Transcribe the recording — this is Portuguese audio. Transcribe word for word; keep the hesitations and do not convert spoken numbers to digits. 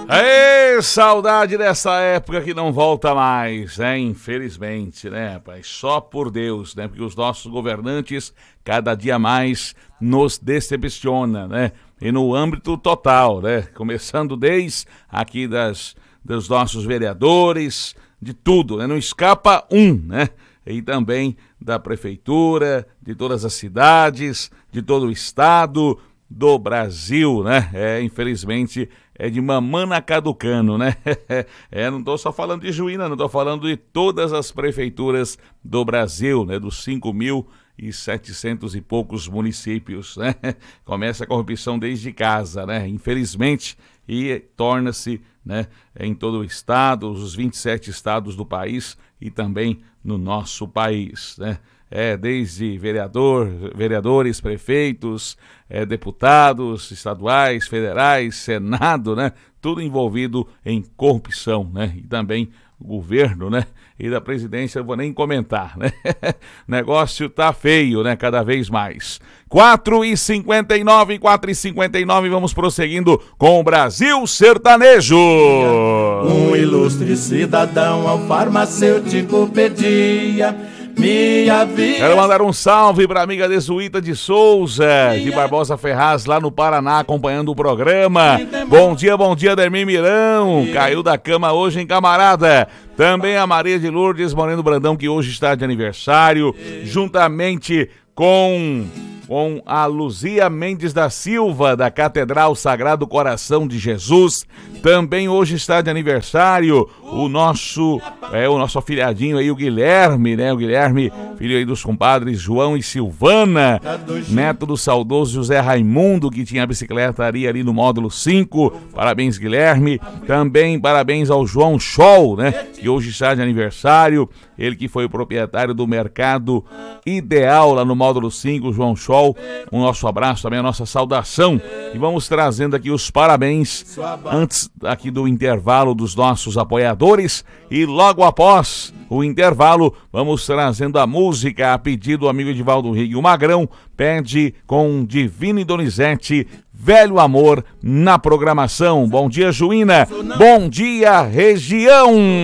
Ê, saudade dessa época que não volta mais, né? Infelizmente, né, rapaz? Só por Deus, né? Porque os nossos governantes cada dia mais nos decepciona, né? E no âmbito total, né? Começando desde aqui das, dos nossos vereadores, de tudo, né? Não escapa um, né? E também da prefeitura, de todas as cidades, de todo o estado do Brasil, né? É, infelizmente, é de mamana caducano, né? É, não tô só falando de Juína, não tô falando de todas as prefeituras do Brasil, né? Dos cinco mil e setecentos e poucos municípios, né? Começa a corrupção desde casa, né? Infelizmente, e torna-se, né, em todo o estado, os vinte e sete estados do país e também no nosso país, né? É, desde vereador, vereadores, prefeitos, é, deputados estaduais, federais, Senado, né? Tudo envolvido em corrupção, né? E também o governo, né? E da presidência eu vou nem comentar, né? Negócio tá feio, né? Cada vez mais. quatro e cinquenta e nove, quatro e cinquenta e nove, vamos prosseguindo com o Brasil Sertanejo. Um ilustre cidadão ao farmacêutico pedia... Quero mandar um salve para a amiga Desuíta de Souza, de Barbosa Ferraz, lá no Paraná, acompanhando o programa. Bom dia, bom dia, Dermir Mirão. Caiu da cama hoje, hein, camarada? Também a Maria de Lourdes Moreno Brandão, que hoje está de aniversário, juntamente com... com a Luzia Mendes da Silva, da Catedral Sagrado Coração de Jesus. Também hoje está de aniversário o nosso, é, o nosso afilhadinho aí, o Guilherme, né? O Guilherme, filho aí dos compadres João e Silvana, neto do saudoso José Raimundo, que tinha a bicicleta ali, ali no módulo cinco. Parabéns, Guilherme. Também parabéns ao João Scholl, né? Que hoje está de aniversário. Ele que foi o proprietário do Mercado Ideal lá no módulo cinco, João Scholl. Um nosso abraço, também a nossa saudação. E vamos trazendo aqui os parabéns antes aqui do intervalo dos nossos apoiadores. E logo após o intervalo, vamos trazendo a música a pedido do amigo Edivaldo Rigue. O Magrão pede com Divino e Donizete, Velho Amor, na programação. Bom dia, Juína. Bom dia, região.